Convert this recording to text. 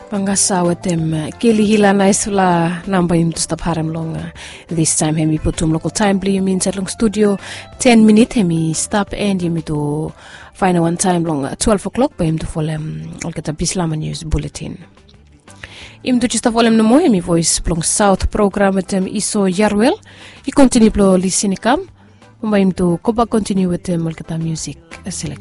Pangasawa tem kilihila na isula namba im to stop haram long this time hemi putum local time bli means at long studio 10 minute hemi stop and yemi to final one time long 12 o'clock by him to folem olkata bislama news bulletin im to just folem no mo hemi voice plong south program tem iso yarwell I continue plo listening kam im to koba continue with olkata music select